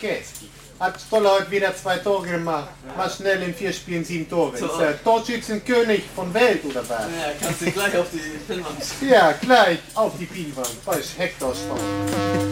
Käski. Hat Stoller heute wieder 2 Tore gemacht. Mal schnell in 4 Spielen 7 Tore. Ist der Torschützenkönig von Welt oder was? Ja, kannst du gleich auf die Pinnwand. Ja, gleich auf die Pinnwand. Weil ich Hector Stoll.